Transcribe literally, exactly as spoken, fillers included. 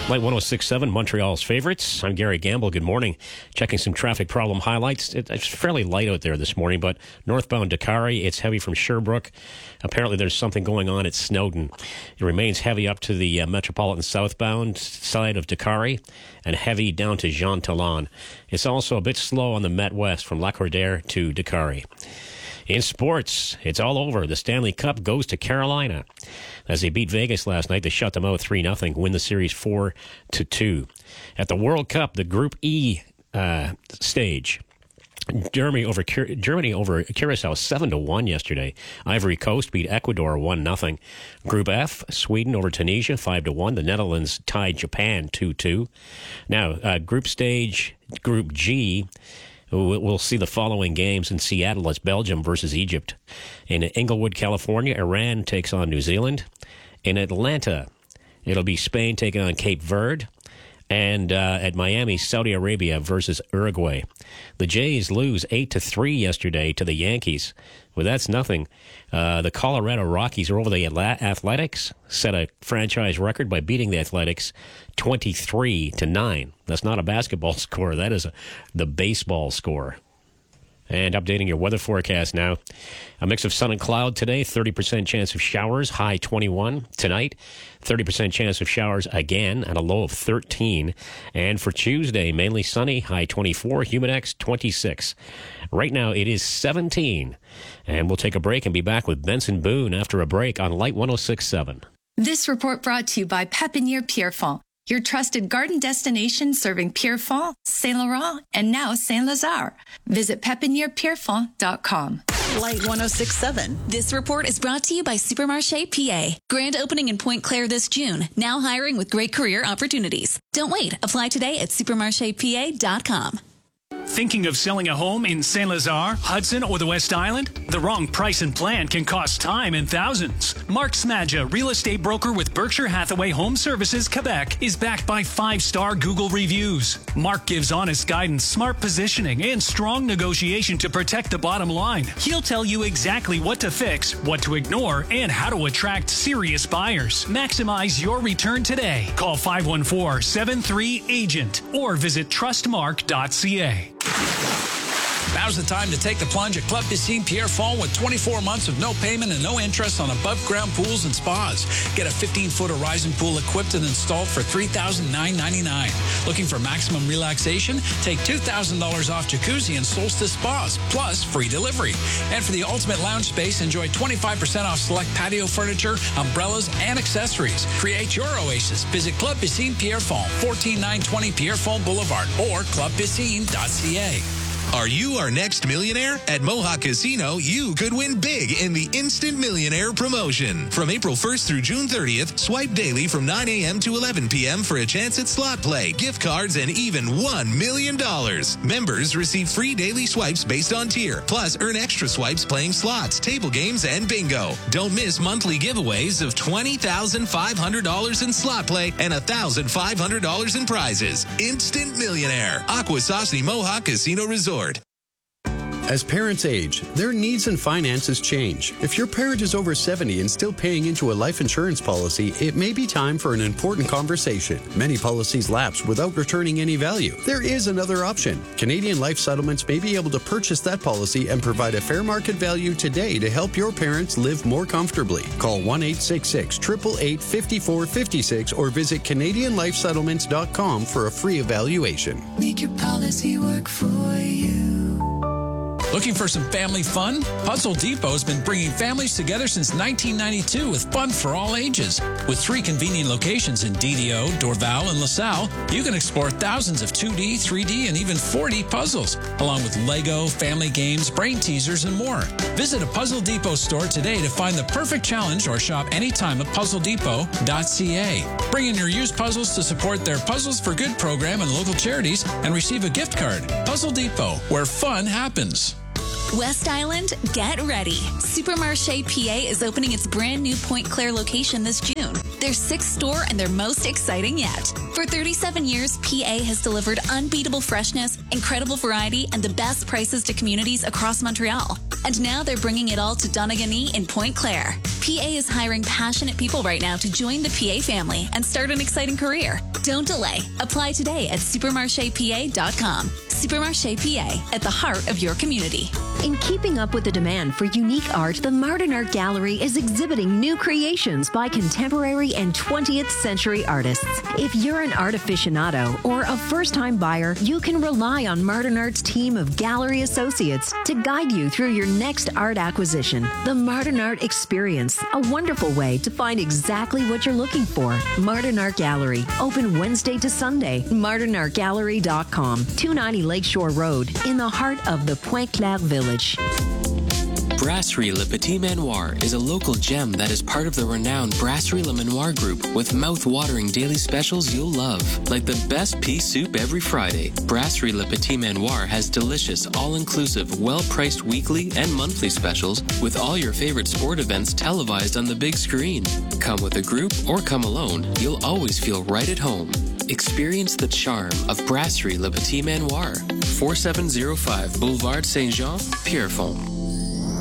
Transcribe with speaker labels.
Speaker 1: Light one oh six point seven, Montreal's favorites. I'm Gary Gamble. Good morning. Checking some traffic problem highlights. It, it's fairly light out there this morning, but northbound Dakari, it's heavy from Sherbrooke. Apparently there's something going on at Snowden. It remains heavy up to the uh, Metropolitan southbound side of Dakari and heavy down to Jean Talon. It's also a bit slow on the Met West from Lacordaire to Dakari. In sports, it's all over. The Stanley Cup goes to Carolina. As they beat Vegas last night, they shut them out three nothing, win the series four to two. At the World Cup, the Group E uh, stage, Germany over Germany over Curacao seven to one yesterday. Ivory Coast beat Ecuador one nothing. Group F, Sweden over Tunisia five to one. The Netherlands tied Japan two two. Now, uh, group stage, Group G, we'll see the following games in Seattle. It's Belgium versus Egypt. In Inglewood, California, Iran takes on New Zealand. In Atlanta, it'll be Spain taking on Cape Verde. And uh, at Miami, Saudi Arabia versus Uruguay. The Jays lose eight to three yesterday to the Yankees. Well, that's nothing. Uh, the Colorado Rockies are over the Athletics, set a franchise record by beating the Athletics twenty-three to nine. That's not a basketball score. That is a, the baseball score. And updating your weather forecast now. A mix of sun and cloud today, thirty percent chance of showers, high twenty-one. Tonight, thirty percent chance of showers again at a low of thirteen. And for Tuesday, mainly sunny, high twenty-four, Humidex twenty-six. Right now, it is seventeen. And we'll take a break and be back with Benson Boone after a break on Light one oh six point seven.
Speaker 2: This report brought to you by Pépinière Pierrefonds, your trusted garden destination serving Pierrefonds, Saint Laurent, and now Saint Lazare. Visit pepiniere pierrefonds dot com.
Speaker 3: Light one oh six point seven.
Speaker 4: This report is brought to you by Supermarché P A. Grand opening in Pointe Claire this June. Now hiring with great career opportunities. Don't wait. Apply today at supermarché p a dot com.
Speaker 5: Thinking of selling a home in Saint Lazare, Hudson, or the West Island? The wrong price and plan can cost time and thousands. Mark Smadja, real estate broker with Berkshire Hathaway Home Services, Quebec, is backed by five-star Google reviews. Mark gives honest guidance, smart positioning, and strong negotiation to protect the bottom line. He'll tell you exactly what to fix, what to ignore, and how to attract serious buyers. Maximize your return today. Call five one four, seven three, agent or visit trustmark dot c a.
Speaker 6: Now's the time to take the plunge at Club Piscine Pierrefonds with twenty-four months of no payment and no interest on above-ground pools and spas. Get a fifteen-foot Horizon pool equipped and installed for three thousand nine hundred ninety-nine dollars. Looking for maximum relaxation? Take two thousand dollars off jacuzzi and Solstice spas, plus free delivery. And for the ultimate lounge space, enjoy twenty-five percent off select patio furniture, umbrellas, and accessories. Create your oasis. Visit Club Piscine Pierrefonds, fourteen nine twenty Pierrefonds Boulevard, or club piscine dot c a.
Speaker 7: Are you our next millionaire? At Mohawk Casino, you could win big in the Instant Millionaire promotion. From April first through June thirtieth, swipe daily from nine a.m. to eleven p.m. for a chance at slot play, gift cards, and even one million dollars. Members receive free daily swipes based on tier, plus earn extra swipes playing slots, table games, and bingo. Don't miss monthly giveaways of twenty thousand five hundred dollars in slot play and one thousand five hundred dollars in prizes. Instant Millionaire. Akwesasne Mohawk Casino Resort.
Speaker 8: As parents age, their needs and finances change. If your parent is over seventy and still paying into a life insurance policy, it may be time for an important conversation. Many policies lapse without returning any value. There is another option. Canadian Life Settlements may be able to purchase that policy and provide a fair market value today to help your parents live more comfortably. Call one eight six six, eight eight eight, five four five six or visit canadian life settlements dot com for a free evaluation.
Speaker 9: Make your policy work for you.
Speaker 6: Looking for some family fun? Puzzle Depot has been bringing families together since nineteen ninety-two with fun for all ages. With three convenient locations in D D O, Dorval, and LaSalle, you can explore thousands of two D, three D, and even four D puzzles, along with Lego, family games, brain teasers, and more. Visit a Puzzle Depot store today to find the perfect challenge or shop anytime at puzzle depot dot c a. Bring in your used puzzles to support their Puzzles for Good program and local charities and receive a gift card. Puzzle Depot, where fun happens.
Speaker 4: West Island, get ready. Supermarché P A is opening its brand new Pointe Claire location this June. Their sixth store and their most exciting yet. For thirty-seven years, P A has delivered unbeatable freshness, incredible variety, and the best prices to communities across Montreal. And now they're bringing it all to Doneganee in Point Claire. P A is hiring passionate people right now to join the P A family and start an exciting career. Don't delay. Apply today at supermarche p a dot com. Supermarché P A, at the heart of your community.
Speaker 10: In keeping up with the demand for unique art, the Martin Art Gallery is exhibiting new creations by contemporary and twentieth century artists. If you're an art aficionado or a first-time buyer, you can rely on Martin Art's team of gallery associates to guide you through your next art acquisition. The Martin Art Experience, a wonderful way to find exactly what you're looking for. Martin Art Gallery, open Wednesday to Sunday. martin art gallery dot com, two ninety Lakeshore Road, in the heart of the Point Claire Village.
Speaker 11: Brasserie Le Petit Manoir is a local gem that is part of the renowned Brasserie Le Manoir Group with mouth-watering daily specials you'll love. Like the best pea soup every Friday, Brasserie Le Petit Manoir has delicious, all-inclusive, well-priced weekly and monthly specials with all your favorite sport events televised on the big screen. Come with a group or come alone, you'll always feel right at home. Experience the charm of Brasserie Le Petit Manoir, forty-seven oh five Boulevard Saint-Jean, Pierrefonds.